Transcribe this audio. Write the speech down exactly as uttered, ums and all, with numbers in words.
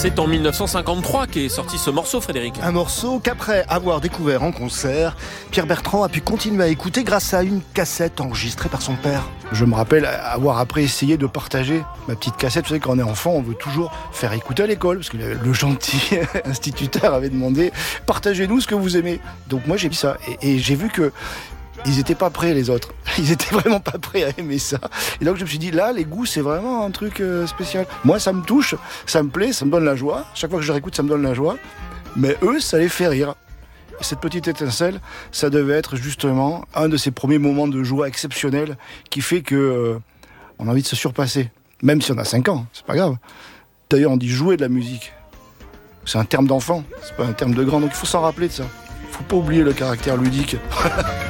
C'est en mille neuf cent cinquante-trois qu'est sorti ce morceau, Frédéric. Un morceau qu'après avoir découvert en concert, Pierre Bertrand a pu continuer à écouter grâce à une cassette enregistrée par son père. Je me rappelle avoir après essayé de partager ma petite cassette. Vous savez, quand on est enfant, on veut toujours faire écouter à l'école, parce que le, le gentil instituteur avait demandé « Partagez-nous ce que vous aimez ». Donc moi j'ai mis ça, et, et j'ai vu que ils étaient pas prêts, les autres. Ils étaient vraiment pas prêts à aimer ça. Et donc je me suis dit, là, les goûts, c'est vraiment un truc euh, spécial. Moi, ça me touche, ça me plaît, ça me donne la joie. Chaque fois que je réécoute, ça me donne la joie. Mais eux, ça les fait rire. Et cette petite étincelle, ça devait être justement un de ces premiers moments de joie exceptionnels qui fait que euh, on a envie de se surpasser. Même si on a cinq ans, c'est pas grave. D'ailleurs, on dit jouer de la musique. C'est un terme d'enfant, c'est pas un terme de grand. Donc il faut s'en rappeler de ça. Faut pas oublier le caractère ludique.